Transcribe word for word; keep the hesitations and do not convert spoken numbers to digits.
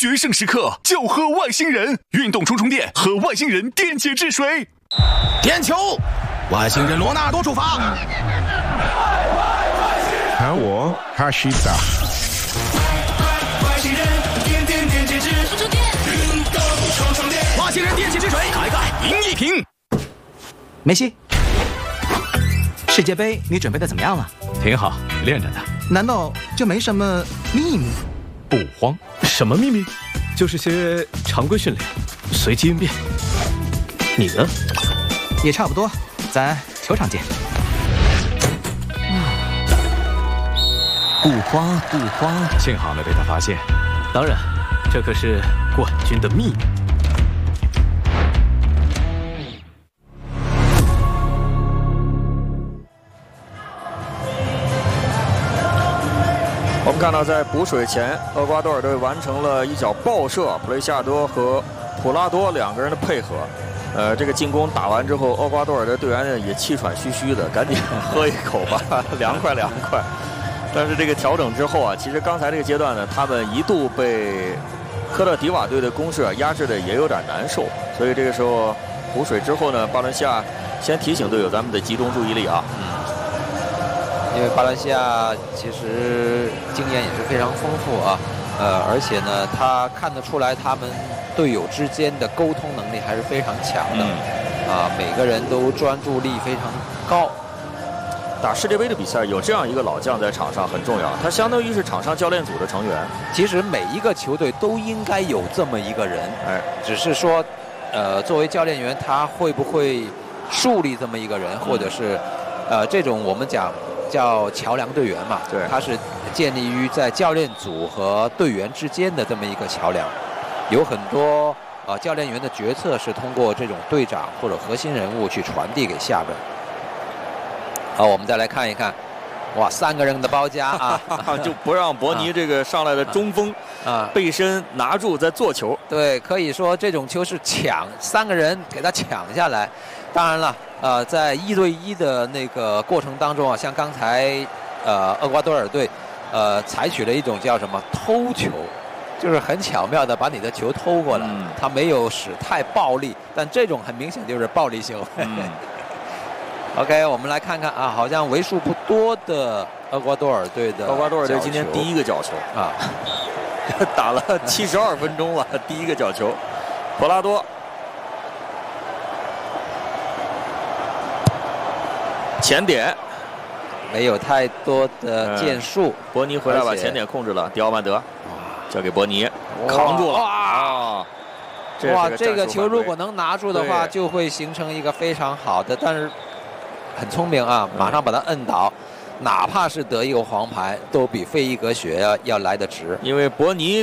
决胜时刻就喝外星人运动充充电，喝外星人电解质水。 点球，外星人罗纳多出发。 喊我哈西达。 外星人点点点解质充充电，运动充充电， 外星人电解质水，开盖赢一瓶。 梅西，世界杯你准备的怎么样了？ 挺好，练着呢。 难道就没什么秘密？ 不慌，什么秘密？就是些常规训练，随机应变。你呢？ 也差不多，咱球场见。 不慌不慌，幸好没被他发现。当然，这可是冠军的秘密。 我们看到，在补水前，厄瓜多尔队完成了一脚爆射，普雷西亚多和普拉多两个人的配合。呃，这个进攻打完之后，厄瓜多尔的队员呢也气喘吁吁的，赶紧喝一口吧，凉快凉快。但是这个调整之后啊，其实刚才这个阶段呢，他们一度被科特迪瓦队的攻势啊压制的也有点难受，所以这个时候补水之后呢，巴伦西亚先提醒队友咱们得集中注意力啊。嗯。 因为巴伦西亚其实经验也是非常丰富啊，呃，而且呢，他看得出来他们队友之间的沟通能力还是非常强的，嗯、啊，每个人都专注力非常高。 打世界杯的比赛有这样一个老将在场上很重要，他相当于是场上教练组的成员。 其实每一个球队都应该有这么一个人，哎，只是说，呃，作为教练员，他会不会树立这么一个人，或者是，呃，这种我们讲。叫桥梁队员嘛， 对， 它是建立于在教练组和队员之间的这么一个桥梁，有很多呃教练员的决策是通过这种队长或者核心人物去传递给下边。好，我们再来看一看，哇，三个人的包夹啊， 就不让伯尼这个上来的中锋啊背身拿住再做球。 对，可以说这种球是抢，三个人给他抢下来。当然了。呃，在一对一的那个过程当中啊，像刚才呃厄瓜多尔队呃采取了一种叫什么偷球，就是很巧妙的把你的球偷过来，嗯、他没有使太暴力，但这种很明显就是暴力行为。嗯、OK， 我们来看看啊，好像为数不多的厄瓜多尔队的厄瓜多尔队今天第一个角球啊，打了七十二分钟了，第一个角球，普拉多。前点没有太多的建树、嗯， 伯尼回来把前点控制了，迪奥曼德交给伯尼，扛住了啊！ 哇，这个球如果能拿住的话，就会形成一个非常好的，但是很聪明啊，马上把他摁倒，哪怕是得一个黄牌，都比费伊格学要来得值， 因为伯尼。